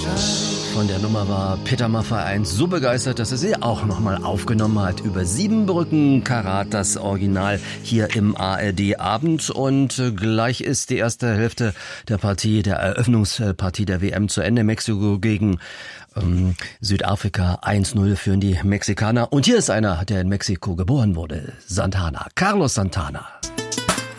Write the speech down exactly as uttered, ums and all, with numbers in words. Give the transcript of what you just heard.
Von der Nummer war Peter Maffay eins so begeistert, dass er sie auch nochmal aufgenommen hat. Über sieben Brücken Karat, das Original hier im A R D-Abend. Und gleich ist die erste Hälfte der Partie, der Eröffnungspartie der W M zu Ende. Mexiko gegen ähm, Südafrika. eins null führen die Mexikaner. Und hier ist einer, der in Mexiko geboren wurde. Santana. Carlos Santana.